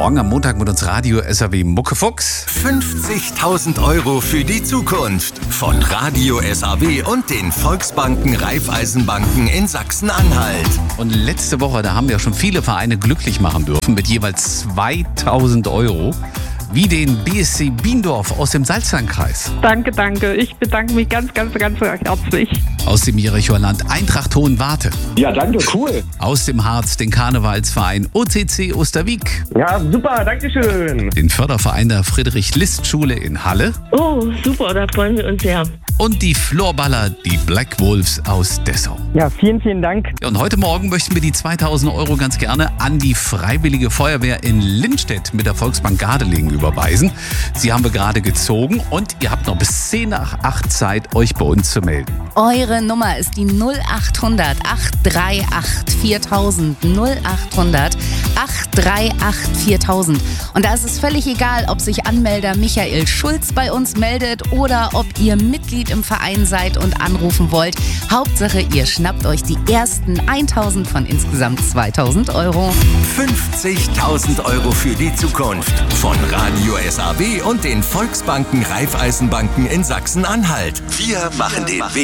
Morgen am Montag mit uns Radio SAW Muckefuchs. 50.000 € für die Zukunft von Radio SAW und den Volksbanken Raiffeisenbanken in Sachsen-Anhalt. Und letzte Woche, da haben wir schon viele Vereine glücklich machen dürfen mit jeweils 2.000 €. Wie den BSC Biendorf aus dem Salzlandkreis. Danke. Ich bedanke mich ganz herzlich. Aus dem Jerichoer Land Eintracht Hohenwarte. Ja, danke, cool. Aus dem Harz den Karnevalsverein OCC Osterwieck. Ja, super, danke schön. Den Förderverein der Friedrich-List-Schule in Halle. Oh, super, da freuen wir uns sehr. Und die Florballer, die Black Wolves aus Dessau. Ja, vielen Dank. Und heute Morgen möchten wir die 2.000 € ganz gerne an die Freiwillige Feuerwehr in Lindstedt mit der Volksbank Gardelegen überweisen. Sie haben wir gerade gezogen und ihr habt noch bis 10 nach 8 Zeit, euch bei uns zu melden. Eure Nummer ist die 0800 838 4000. 0800 838 4000. Und da ist es völlig egal, ob sich Anmelder Michael Schulz bei uns meldet oder ob ihr Mitglied im Verein seid und anrufen wollt. Hauptsache, ihr schnappt euch die ersten 1.000 von insgesamt 2.000 €. 50.000 € für die Zukunft von Radio SAW und den Volksbanken Raiffeisenbanken in Sachsen-Anhalt. Wir machen den Weg